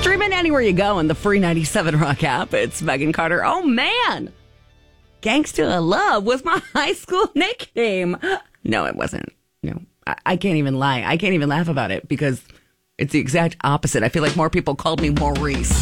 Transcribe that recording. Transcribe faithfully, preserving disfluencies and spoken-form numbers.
Streaming anywhere you go in the free ninety-seven Rock app. It's Megan Carter. Oh, man. Gangsta Love was my high school nickname. No, it wasn't. No, I, I can't even lie. I can't even laugh about it because it's the exact opposite. I feel like more people called me Maurice.